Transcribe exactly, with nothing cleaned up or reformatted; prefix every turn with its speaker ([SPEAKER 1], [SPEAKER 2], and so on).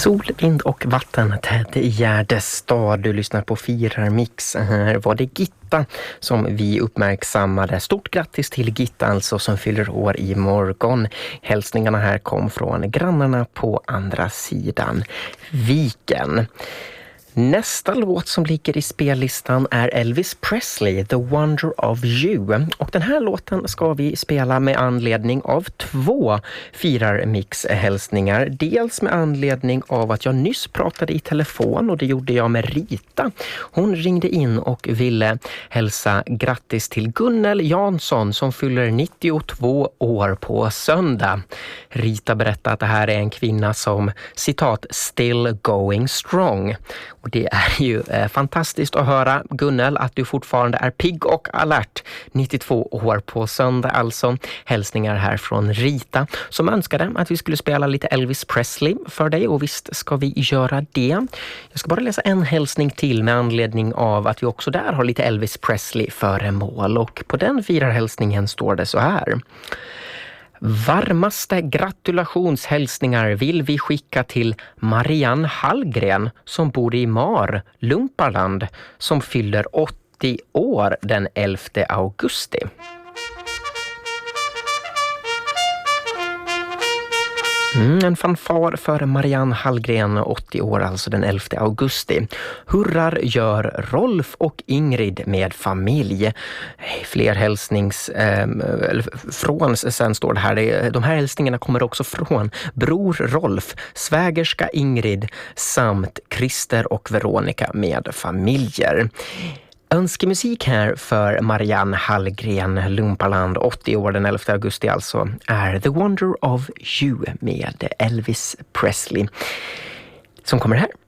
[SPEAKER 1] Sol, vind och vatten, Ted Gärdestad. Du lyssnar på Firarmix. Här var det Gitta som vi uppmärksammade. Stort grattis till Gitta alltså, som fyller år i morgon. Hälsningarna här kom från grannarna på andra sidan viken. Nästa låt som ligger i spellistan är Elvis Presley, The Wonder of You. Och den här låten ska vi spela med anledning av två Firarmix-hälsningar. Dels med anledning av att jag nyss pratade i telefon, och det gjorde jag med Rita. Hon ringde in och ville hälsa grattis till Gunnel Jansson som fyller nittiotvå år på söndag. Rita berättade att det här är en kvinna som, citat, still going strong. Och det är ju eh, fantastiskt att höra, Gunnel, att du fortfarande är pigg och alert. nittiotvå år på söndag alltså. Hälsningar här från Rita som önskade att vi skulle spela lite Elvis Presley för dig, och visst ska vi göra det. Jag ska bara läsa en hälsning till med anledning av att vi också där har lite Elvis Presley föremål, och på den firarhälsningen står det så här. Varmaste gratulationshälsningar vill vi skicka till Marianne Hallgren som bor i Mar, Lumparland, som fyller åttio år den elfte augusti. Mm, en fanfar för Marianne Hallgren, åttio år, alltså den elfte augusti. Hurrar gör Rolf och Ingrid med familj. Fler hälsnings eh, från, sen står det här, de här hälsningarna kommer också från bror Rolf, svägerska Ingrid samt Christer och Veronica med familjer. Önskemusik här för Marianne Hallgren, Lumparland, åttio år den elfte augusti alltså, är The Wonder of You med Elvis Presley, som kommer här.